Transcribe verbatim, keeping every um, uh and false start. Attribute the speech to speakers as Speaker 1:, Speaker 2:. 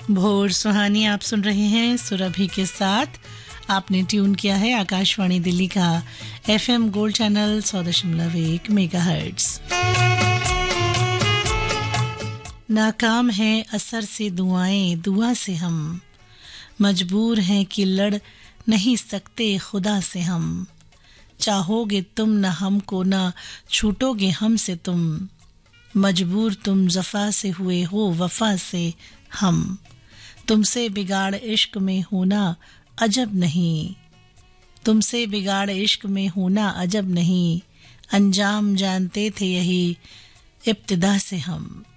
Speaker 1: भोर सुहानी आप सुन रहे हैं सुरभि के साथ। आपने ट्यून किया है आकाशवाणी दिल्ली का एफएम गोल्ड चैनल सौ दशमलव एक मेगाहर्ट्ज। नाकाम है असर से दुआएं, दुआ से हम मजबूर हैं कि लड़ नहीं सकते खुदा से हम। चाहोगे तुम न हमको, न छूटोगे हमसे तुम। मजबूर तुम जफा से हुए हो वफा से हम। तुमसे बिगाड़ इश्क में होना अजब नहीं, तुमसे बिगाड़ इश्क में होना अजब नहीं। अंजाम जानते थे यही इब्तिदा से हम।